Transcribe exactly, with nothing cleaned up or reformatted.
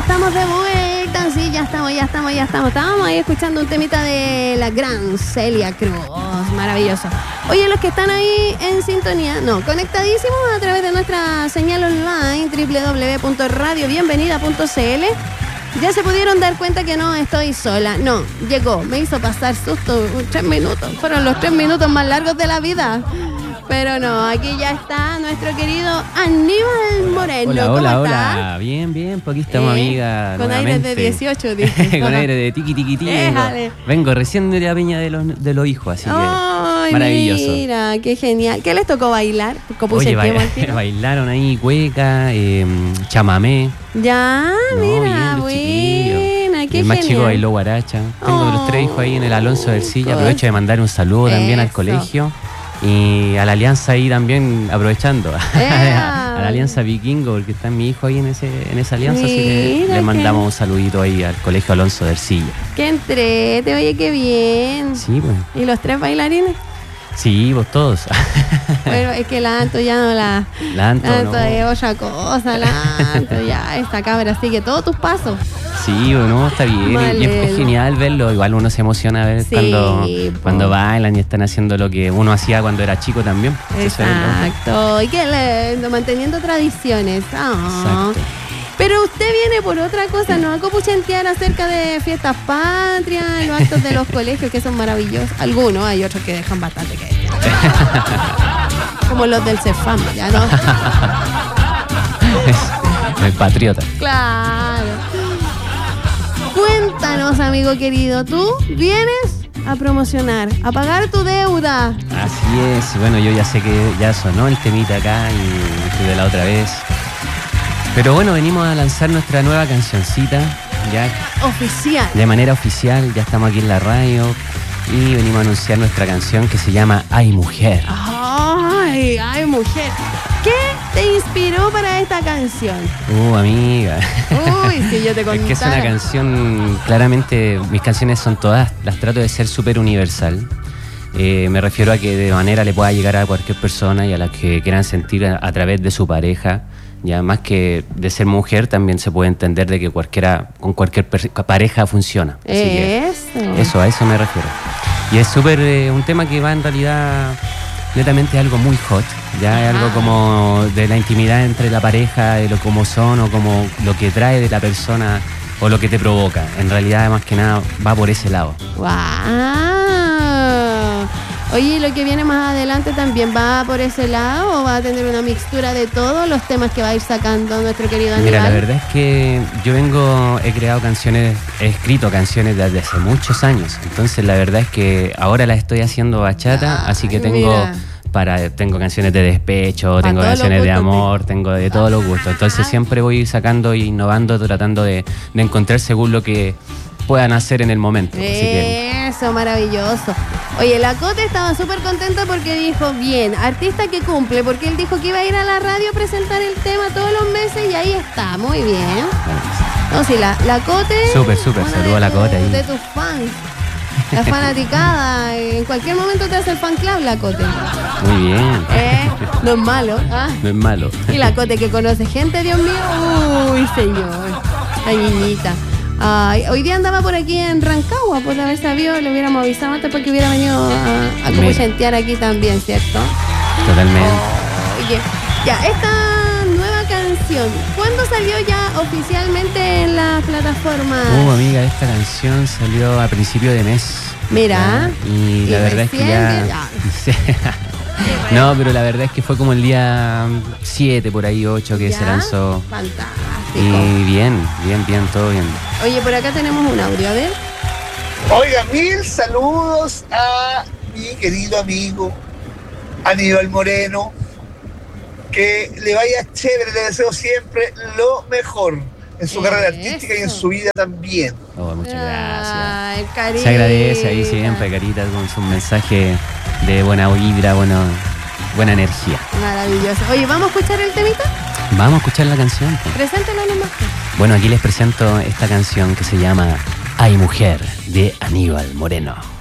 estamos de vuelta, sí, ya estamos, ya estamos, ya estamos. Estábamos ahí escuchando un temita de la gran Celia Cruz, maravilloso. Oye, los que están ahí en sintonía, no, conectadísimos a través de nuestra señal online, doble u doble u doble u punto radio bienvenida punto c l. Ya se pudieron dar cuenta que no estoy sola. No, llegó, me hizo pasar susto, tres minutos. Fueron los tres minutos más largos de la vida. Pero no, aquí ya está nuestro querido Aníbal Moreno. Hola, ¿Cómo hola, está? hola. Bien, bien, por aquí estamos, eh, amiga. Con aires de dieciocho, dije. Con aire de tiqui, tiqui, tiqui. Vengo, vengo recién de la Peña de los, de los hijos, así que Ay, maravilloso. Mira, qué genial. ¿Qué les tocó bailar? Oye, baila, bailaron ahí cueca, eh, chamamé. Ya, no, mira, bien, buena, qué El más genial. chico bailó guaracha. Tengo oh, los tres hijos ahí en el Alonso del Silla. Aprovecho de mandar un saludo Eso. también al colegio. Y a la Alianza ahí también, aprovechando, yeah. a la Alianza Vikingo, porque está mi hijo ahí en ese en esa alianza, Mira así que le mandamos que... un saludito ahí al Colegio Alonso del Silla. ¡Qué entrete! Oye, qué bien. Sí, pues. ¿Y los tres bailarines? Sí, vos todos. Bueno, es que la Anto ya no la... La Anto, la Anto no. es otra cosa, la Anto ya, esta cabra sigue todos tus pasos. Sí, bueno, está bien. Vale. Y es, es genial verlo. Igual uno se emociona a ver sí, cuando, cuando bailan y están haciendo lo que uno hacía cuando era chico también. Exacto. Y que le, manteniendo tradiciones. Oh. Exacto. Pero usted viene por otra cosa, ¿no? A copuchentear acerca de fiestas patrias, los actos de los colegios que son maravillosos. Algunos, hay otros que dejan bastante que como los del Cefam, ¿ya no? El patriota. Claro. Cuéntanos, amigo querido, ¿tú vienes a promocionar, a pagar tu deuda? Así es. Bueno, yo ya sé que ya sonó el temita acá y de la otra vez. Pero bueno, venimos a lanzar nuestra nueva cancioncita, ya oficial. De manera oficial, ya estamos aquí en la radio y venimos a anunciar nuestra canción que se llama Ay Mujer. Ay, ay mujer. ¿Qué te inspiró para esta canción? Uh, amiga. Uy, si yo te contara. Es que es una canción, claramente mis canciones son todas, las trato de ser súper universal. Eh, me refiero a que de manera le pueda llegar a cualquier persona y a las que quieran sentir a, a través de su pareja. Ya más que de ser mujer también se puede entender de que cualquiera con cualquier per- pareja funciona. Así eso. Que eso, a eso me refiero. Y es súper eh, un tema que va en realidad netamente algo muy hot. Ya es algo como de la intimidad entre la pareja, de lo como son o como lo que trae de la persona o lo que te provoca. En realidad más que nada va por ese lado. ¡Wow! Oye, ¿lo que viene más adelante también va por ese lado o va a tener una mixtura de todos los temas que va a ir sacando nuestro querido Aníbal? Mira, la verdad es que yo vengo, he creado canciones, he escrito canciones desde hace muchos años. Entonces la verdad es que ahora las estoy haciendo bachata, Ay, así que tengo... Mira. Para, tengo canciones de despecho, para tengo canciones de amor, tengo de todos los gustos. Entonces siempre voy sacando e innovando, tratando de, de encontrar según lo que puedan hacer en el momento. Así que... Eso, maravilloso. Oye, la Cote estaba súper contenta porque dijo, bien, artista que cumple, porque él dijo que iba a ir a la radio a presentar el tema todos los meses y ahí está, muy bien. No, sí, la, la Cote... Súper, súper, saludo a la Cote ahí. De tus fans. La fanaticada, en cualquier momento te hace el fan club la Cote. Muy bien. Eh, no es malo. ¿Ah? No es malo. Y la Cote que conoce gente, Dios mío. Uy, señor. La niñita. Ay, hoy día andaba por aquí en Rancagua, por haber sabido, le hubiéramos avisado antes porque hubiera venido a, a copuchentear aquí también, ¿cierto? Totalmente. Oh, oye, ya, esta nueva canción, ¿cuándo salió ya oficialmente en la plataforma? Uh, amiga, esta canción salió a principio de mes. Mira. ¿Ya? Y la y verdad es que ya... ya. No, pero la verdad es que fue como el día siete, por ahí, ocho que ¿Ya? se lanzó. Fantástico. Y bien, bien, bien, todo bien. Oye, por acá tenemos un audio, a ver. Oiga, mil saludos a mi querido amigo Aníbal Moreno. Que le vaya chévere, le deseo siempre lo mejor en su Eso. carrera artística y en su vida también. Oh, muchas gracias. Ay, Carita. Se agradece ahí siempre, Carita, con su mensaje de buena vibra, bueno, buena energía. Maravilloso. Oye, ¿vamos a escuchar el temita? Vamos a escuchar la canción. Preséntalo nomás. Bueno, aquí les presento esta canción que se llama Ay Mujer, de Aníbal Moreno.